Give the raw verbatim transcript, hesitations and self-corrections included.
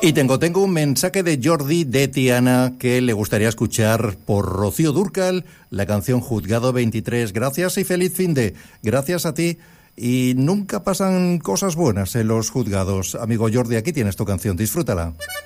Y tengo, tengo un mensaje de Jordi de Tiana que le gustaría escuchar por Rocío Dúrcal, la canción Juzgado veintitrés. Gracias y feliz finde. Gracias a ti. Y nunca pasan cosas buenas en los juzgados. Amigo Jordi, aquí tienes tu canción, disfrútala.